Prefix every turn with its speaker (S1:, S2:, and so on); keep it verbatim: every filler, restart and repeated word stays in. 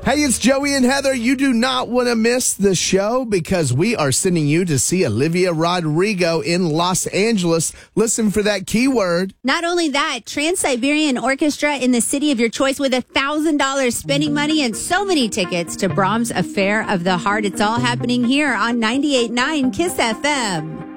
S1: Hey, it's Joey and Heather. You do not want to miss the show because we are sending you to see Olivia Rodrigo in Los Angeles. Listen for that keyword.
S2: Not only that, Trans-Siberian Orchestra in the city of your choice with one thousand dollars spending money and so many tickets to Brahms' Affair of the Heart. It's all happening here on ninety-eight point nine Kiss F M.